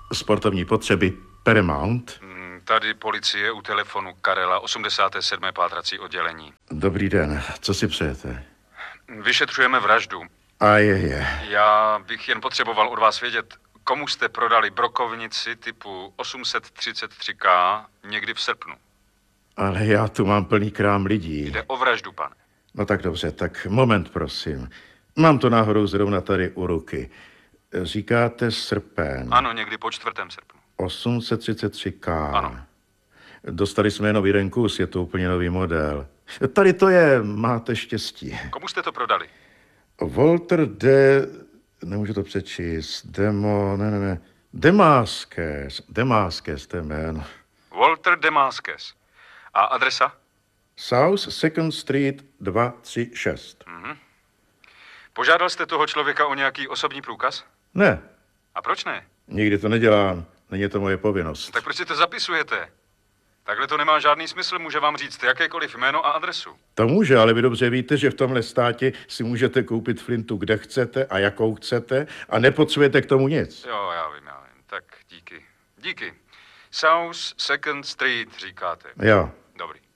Sportovní potřeby Paramount. Tady policie u telefonu Karela, 87. pátrací oddělení. Dobrý den, co si přejete? Vyšetřujeme vraždu. A je. Já bych jen potřeboval od vás vědět, komu jste prodali brokovnici typu 833K někdy v srpnu. Ale já tu mám plný krám lidí. Jde o vraždu, pane. No tak dobře, tak moment, prosím. Mám to náhodou zrovna tady u ruky. Říkáte srpen. Ano, někdy po 4. srpnu. 833K. Ano. Dostali jsme nový renkus, je to úplně nový model. Tady to je, máte štěstí. Komu jste to prodali? Walter de... Nemůžu to přečíst. Ne. Demáskes, to je jméno. Walter Demáskes. A adresa? South 2nd Street 236. Požádal jste toho člověka o nějaký osobní průkaz? Ne, A proč ne? nikdy to nedělám. Není to moje povinnost. Tak proč si to zapisujete? Takhle to nemá žádný smysl, může vám říct jakékoliv jméno a adresu. To může, ale vy dobře víte, že v tomhle státě si můžete koupit flintu, kde chcete a jakou chcete a nepotřebujete k tomu nic. Jo, já vím. Tak díky. South 2nd Street říkáte. Jo. Dobrý.